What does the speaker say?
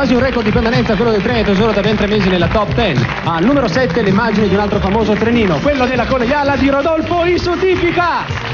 Quasi un record di permanenza, quello del treno tesoro da ben 3 mesi nella top 10. Al numero 7 l'immagine di un altro famoso trenino, quello della colleiala di Rodolfo Isotipica.